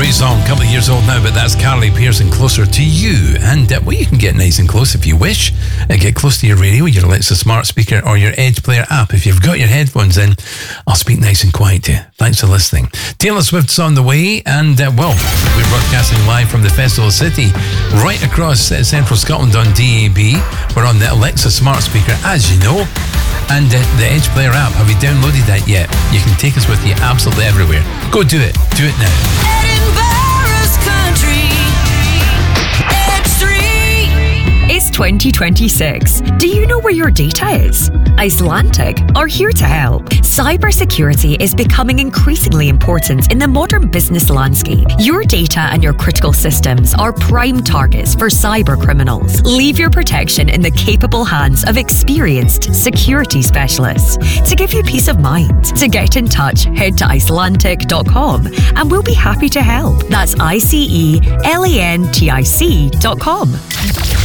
Great song, a couple of years old now, but that's Carly Pearson, Closer to You. And well, you can get nice and close if you wish. Get close to your radio, your Alexa smart speaker, or your Edge Player app. If you've got your headphones in, I'll speak nice and quiet to you. Thanks for listening. Taylor Swift's on the way, and well, we're broadcasting live from the Festival City, right across central Scotland on DAB. We're on the Alexa smart speaker, as you know, and the Edge Player app. Have you downloaded that yet? You can take us with you absolutely everywhere. Go do it. Do it now. Edinburgh's country. Edge 3. It's 2026. Do you know where your data is? Icelantic are here to help. Cybersecurity is becoming increasingly important in the modern business landscape. Your data and your critical systems are prime targets for cyber criminals. Leave your protection in the capable hands of experienced security specialists to give you peace of mind. To get in touch, head to Icelantic.com and we'll be happy to help. That's ICELANTIC.com.